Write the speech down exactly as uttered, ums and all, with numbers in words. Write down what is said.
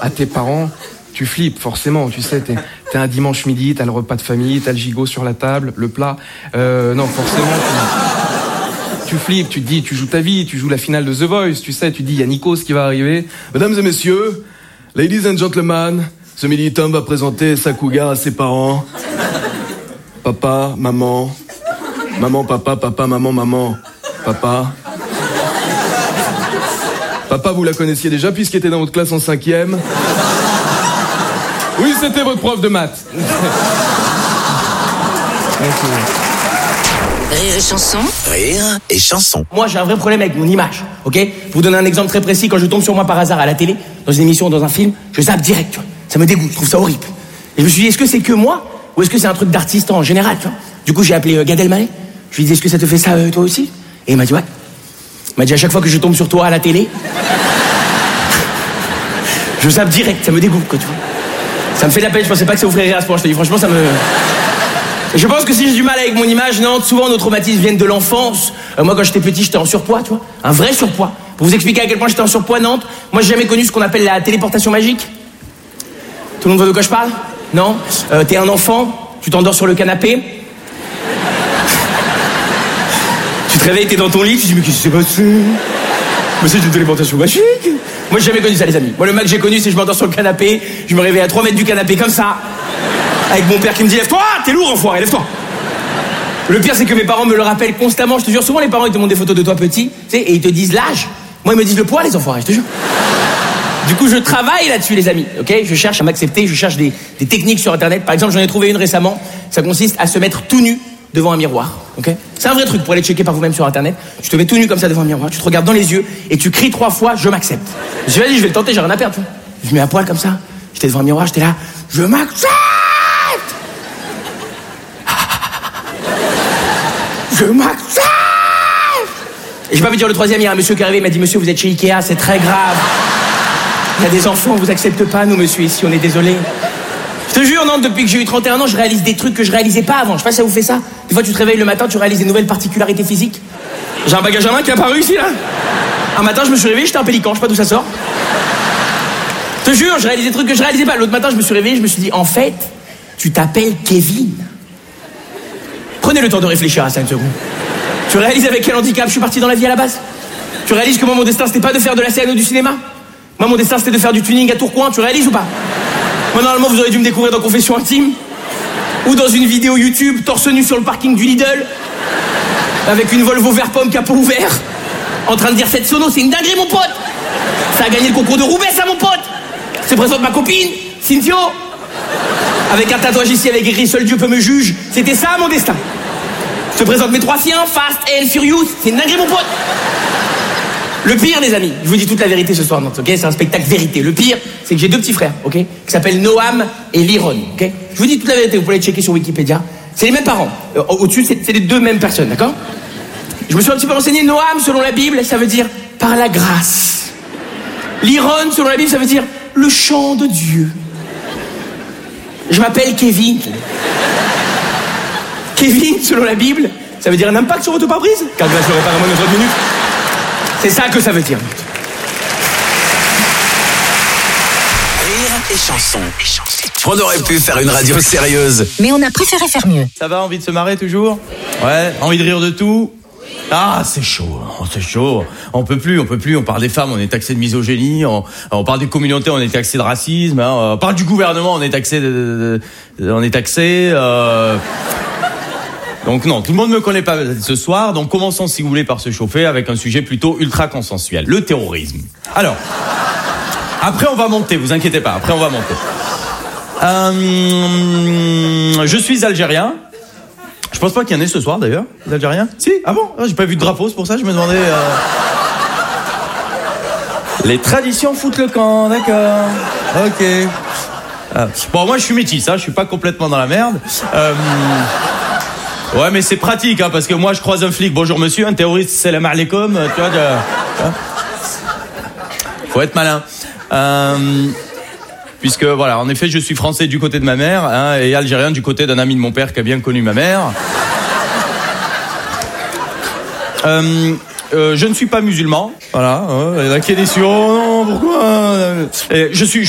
à tes parents, tu flippes forcément, tu sais, t'es, t'es un dimanche midi, t'as le repas de famille, t'as le gigot sur la table, le plat. Euh, non, forcément, tu, tu flippes, tu te dis, tu joues ta vie, tu joues la finale de The Voice, tu sais, tu te dis, il y a Nikos qui va arriver. Mesdames et messieurs, ladies and gentlemen, ce midi, Tom va présenter sa cougar à ses parents. Papa, maman, maman, papa, papa, maman, maman, papa. Papa, vous la connaissiez déjà puisqu'il était dans votre classe en cinquième. Oui, c'était votre prof de maths. Rire et chanson. Rire et chanson. Moi, j'ai un vrai problème avec mon image, ok ? Pour vous donner un exemple très précis, quand je tombe sur moi par hasard à la télé, dans une émission, dans un film, je zappe direct, tu vois. Ça me dégoûte, je trouve ça horrible. Et je me suis dit, est-ce que c'est que moi, ou est-ce que c'est un truc d'artiste en général, tu vois ? Du coup, j'ai appelé euh, Gad Elmaleh. Je lui ai dit, est-ce que ça te fait ça, euh, toi aussi ? Et il m'a dit, ouais. Il m'a dit, à chaque fois que je tombe sur toi à la télé, je zappe direct, ça me dégoûte, quoi, tu vois. Ça me fait de la peine, je pensais pas que ça vous ferait rire à ce point, je te dis, franchement, ça me... Je pense que si j'ai du mal avec mon image, non, souvent nos traumatismes viennent de l'enfance. Euh, moi, quand j'étais petit, j'étais en surpoids, tu vois, un vrai surpoids. Pour vous expliquer à quel point j'étais en surpoids, Nantes, moi, j'ai jamais connu ce qu'on appelle la téléportation magique. Tout le monde voit de quoi je parle ? Non ? euh, T'es un enfant, tu t'endors sur le canapé. Tu te réveilles, t'es dans ton lit, tu te dis, mais qu'est-ce qui s'est passé ? Mais c'est une téléportation magique. Moi, j'ai jamais connu ça, les amis. Moi, le mec que j'ai connu, c'est que je m'endors sur le canapé, je me réveille à trois mètres du canapé, comme ça, avec mon père qui me dit, lève-toi, t'es lourd, enfoiré, lève-toi. Le pire, c'est que mes parents me le rappellent constamment, je te jure. Souvent, les parents, ils te montrent des photos de toi petit, tu sais, et ils te disent l'âge. Moi, ils me disent le poids, les enfoirés, je te jure. Du coup, je travaille là-dessus, les amis, ok ? Je cherche à m'accepter, je cherche des, des techniques sur Internet. Par exemple, j'en ai trouvé une récemment, ça consiste à se mettre tout nu devant un miroir, ok ? C'est un vrai truc pour aller checker par vous-même sur Internet. Tu te mets tout nu comme ça devant un miroir, tu te regardes dans les yeux et tu cries trois fois, je m'accepte. Je dis, vas-y, je vais le tenter, j'ai rien à perdre, tu vois. Je mets à poil comme ça, j'étais devant un miroir, j'étais là, je m'accepte. Je m'accepte. Et je vais pas vous dire le troisième, il y a un monsieur qui est arrivé, il m'a dit, monsieur, vous êtes chez Ikea, c'est très grave. Il y a des enfants, on vous accepte pas, nous, monsieur, ici, on est désolé. Je te jure, non, depuis que j'ai eu trente et un ans, je réalise des trucs que je réalisais pas avant. Je sais pas si ça vous fait ça. Des fois, tu te réveilles le matin, tu réalises des nouvelles particularités physiques. J'ai un bagage à main qui est apparu ici, là. Un matin, je me suis réveillé, j'étais un pélican, je sais pas d'où ça sort. Je te jure, je réalise des trucs que je réalisais pas. L'autre matin, je me suis réveillé, je me suis dit, en fait, tu t'appelles Kevin. Prenez le temps de réfléchir à ça une seconde. Tu réalises avec quel handicap je suis parti dans la vie à la base ? Tu réalises que moi, mon destin, c'était pas de faire de la scène ou du cinéma ? Moi, mon destin, c'était de faire du tuning à Tourcoing, tu réalises ou pas ? Moi, normalement, vous aurez dû me découvrir dans Confession Intime ou dans une vidéo YouTube, torse nu sur le parking du Lidl, avec une Volvo vert pomme capot ouvert, en train de dire cette sono, c'est une dinguerie, mon pote. Ça a gagné le concours de Roubaix, ça, mon pote. Se présente ma copine, Cynthio, avec un tatouage ici avec écrit « Seul Dieu peut me juger ». C'était ça, mon destin. Se présente mes trois siens, Fast and Furious, c'est une dinguerie, mon pote. Le pire, les amis, je vous dis toute la vérité ce soir, Nantes, ok ? C'est un spectacle vérité. Le pire, c'est que j'ai deux petits frères, ok ? Qui s'appellent Noam et Liron, ok ? Je vous dis toute la vérité, vous pouvez les checker sur Wikipédia. C'est les mêmes parents. Euh, au-dessus, c'est, c'est les deux mêmes personnes, d'accord ? Je me suis un petit peu renseigné. Noam, selon la Bible, ça veut dire par la grâce. Liron, selon la Bible, ça veut dire le chant de Dieu. Je m'appelle Kevin. Kevin, selon la Bible, ça veut dire un impact sur votre pare-brise, car grâce au réparation de trente minutes. C'est ça que ça veut dire. Rire et chanson. On aurait pu faire une radio sérieuse. Mais on a préféré faire mieux. Ça va, envie de se marrer toujours ? Ouais, envie de rire de tout ? Ah, c'est chaud, hein, c'est chaud. On peut plus, on peut plus. On parle des femmes, on est taxé de misogynie. On, on parle des communautés, on est taxé de racisme. Hein, on parle du gouvernement, on est taxé de, de, de on est taxé. Euh... Donc non, tout le monde ne me connaît pas ce soir. Donc commençons, si vous voulez, par se chauffer avec un sujet plutôt ultra consensuel, le terrorisme. Alors, après on va monter, vous inquiétez pas. Après on va monter. Euh, je suis algérien. Je pense pas qu'il y en ait ce soir d'ailleurs, les Algériens. Si, ah bon, ah, j'ai pas vu de drapeau, c'est pour ça que je me demandais. Euh... Les traditions foutent le camp, d'accord. Ok. Ah. Bon, moi je suis métis, hein, je suis pas complètement dans la merde. Euh... Ouais, mais c'est pratique, hein, parce que moi je croise un flic, bonjour monsieur, un terroriste, salam alaikum, tu vois. De... Faut être malin. Euh... Puisque, voilà, en effet, je suis français du côté de ma mère, hein, et algérien du côté d'un ami de mon père qui a bien connu ma mère. Euh, euh, je ne suis pas musulman, voilà. Il y en a qui est déçu, oh non, pourquoi ? Et je suis...